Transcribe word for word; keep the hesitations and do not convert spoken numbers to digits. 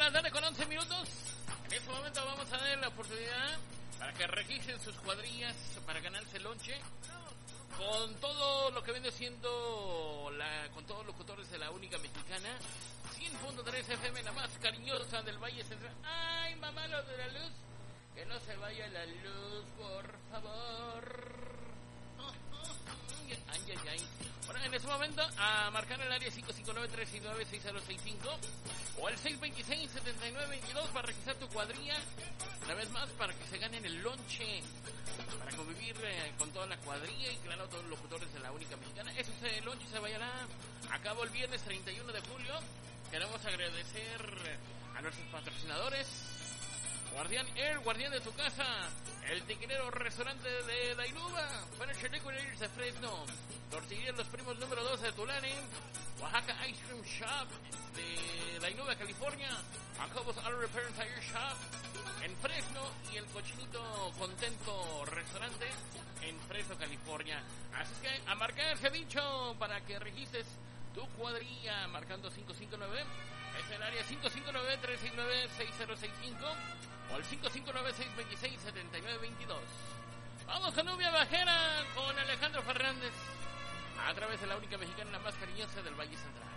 la tarde con once minutos. En este momento vamos a dar la oportunidad para que registren sus cuadrillas para ganarse el lonche con todo lo que viene siendo la, con todos los locutores de la única mexicana cien punto tres F M, la más cariñosa del Valle Central. Ay, mamá, lo de la luz, que no se vaya la luz, por favor. Ay, ay, ay. Bueno, en este momento a marcar el área cinco cinco nueve, tres seis nueve, seis cero seis cinco o el seis dos seis, siete nueve dos dos para registrar tu cuadrilla. Una vez más, para que se ganen el lonche, para convivir eh, con toda la cuadrilla y claro, todos los locutores de la única mexicana. Ese eh, lonche se vayará a cabo el viernes treinta y uno de julio. Queremos agradecer a nuestros patrocinadores: Guardián Air, guardián de tu casa; el Tiquinero Restaurante de Dainuba; Furniture Liquidators de Fresno; Tortillería Los Primos número dos de Tulane; Oaxaca Ice Cream Shop de Dainuba, California; Jacobos Auto Repair and Tire Shop en Fresno; y el Cochinito Contento Restaurante en Fresno, California. Así que a marcar ese dicho para que registres tu cuadrilla marcando cinco cinco nueve, es el área cinco cinco nueve, tres seis nueve, seis cero seis cinco o el cinco cinco nueve, seis dos seis, siete nueve dos dos. Vamos con Nubia Bajera con Alejandro Fernández a través de la única mexicana, la más cariñosa del Valle Central.